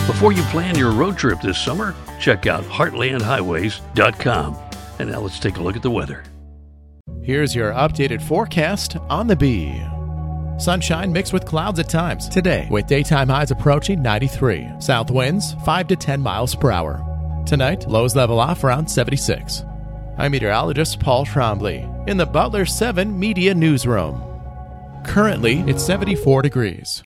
Before you plan your road trip this summer, check out heartlandhighways.com. And now let's take a look at the weather. Here's your updated forecast on the Bee. Sunshine mixed with clouds at times today, with daytime highs approaching 93. South winds 5 to 10 miles per hour. Tonight, lows level off around 76. I'm meteorologist Paul Trombley in the Butler 7 Media Newsroom. Currently, it's 74 degrees.